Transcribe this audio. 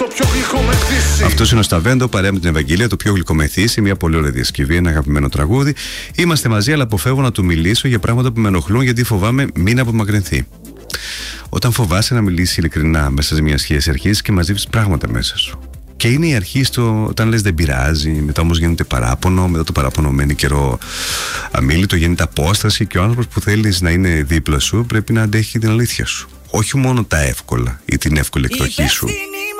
το πιο γλυκό μεθύσι. Αυτό είναι ο Σταβέντο παρέα με την Ευαγγελία, το πιο γλυκό μεθύσι. Μια πολύ ωραία διασκευή, ένα αγαπημένο τραγούδι. Είμαστε μαζί, αλλά αποφεύγω να του μιλήσω για πράγματα που με ενοχλούν, γιατί φοβάμαι μην απομακρυνθεί. Όταν φοβάσαι να μιλήσει ειλικρινά μέσα σε μια σχέση, αρχίζει και μαζεύει πράγματα μέσα σου. Και είναι η αρχή όταν λες δεν πειράζει, μετά όμως γίνεται παράπονο, μετά το παράπονο μένει καιρό αμίλητο, γίνεται απόσταση και ο άνθρωπος που θέλεις να είναι δίπλα σου πρέπει να αντέχει την αλήθεια σου. Όχι μόνο τα εύκολα ή την εύκολη εκδοχή σου.